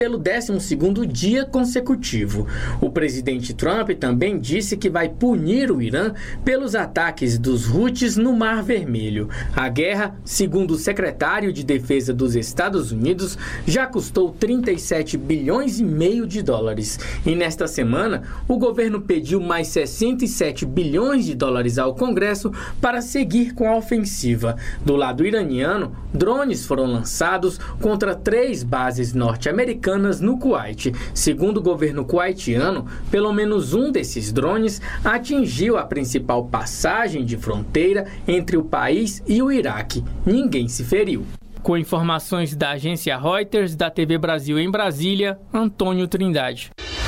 pelo 12º dia consecutivo. O presidente Trump também disse que vai punir o Irã pelos ataques dos Houthis no Mar Vermelho. A guerra, segundo o secretário de Defesa dos Estados Unidos, já custou 37 bilhões e meio de dólares. E nesta semana, o governo pediu mais 67 bilhões de dólares ao Congresso para seguir com a ofensiva. Do lado iraniano, drones foram lançados contra 3 bases norte-americanas no Kuwait. Segundo o governo kuwaitiano, pelo menos um desses drones atingiu a principal passagem de fronteira entre o país e o Iraque. Ninguém se feriu. Com informações da agência Reuters, da TV Brasil em Brasília, Antônio Trindade.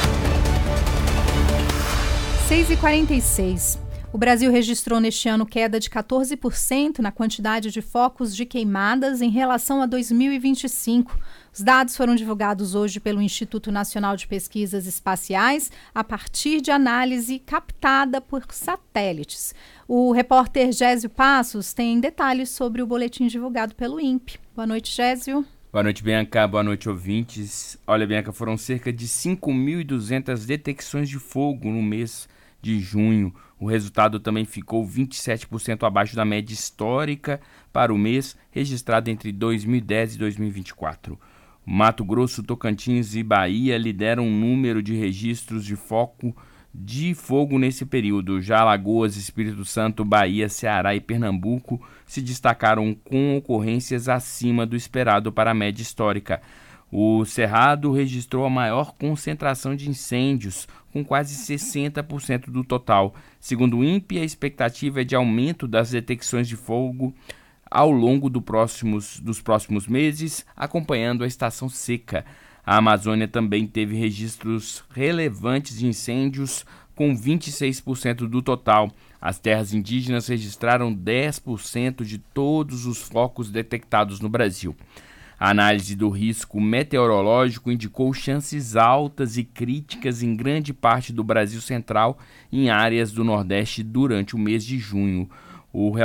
6h46. O Brasil registrou neste ano queda de 14% na quantidade de focos de queimadas em relação a 2025. Os dados foram divulgados hoje pelo Instituto Nacional de Pesquisas Espaciais a partir de análise captada por satélites. O repórter Gésio Passos tem detalhes sobre o boletim divulgado pelo INPE. Boa noite, Gésio. Boa noite, Bianca. Boa noite, ouvintes. Olha, Bianca, foram cerca de 5.200 detecções de fogo no mês de junho. O resultado também ficou 27% abaixo da média histórica para o mês, registrado entre 2010 e 2024. Mato Grosso, Tocantins e Bahia lideram o número de registros de fogo nesse período. Já Alagoas, Espírito Santo, Bahia, Ceará e Pernambuco se destacaram com ocorrências acima do esperado para a média histórica. O Cerrado registrou a maior concentração de incêndios, com quase 60% do total. Segundo o INPE, a expectativa é de aumento das detecções de fogo ao longo dos próximos meses, acompanhando a estação seca. A Amazônia também teve registros relevantes de incêndios, com 26% do total. As terras indígenas registraram 10% de todos os focos detectados no Brasil. A análise do risco meteorológico indicou chances altas e críticas em grande parte do Brasil Central e em áreas do Nordeste durante o mês de junho.